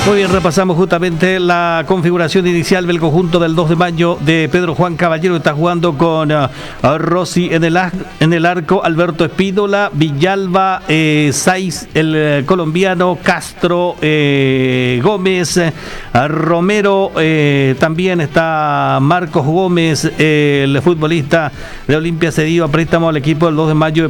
Muy bien, repasamos justamente la configuración inicial del conjunto del 2 de mayo de Pedro Juan Caballero. Está jugando con Rossi en el arco, Alberto Espínola, Villalba, Saiz, el colombiano, Castro, Gómez, Romero, también está Marcos Gómez, el futbolista de Olimpia cedido a préstamo al equipo del 2 de mayo.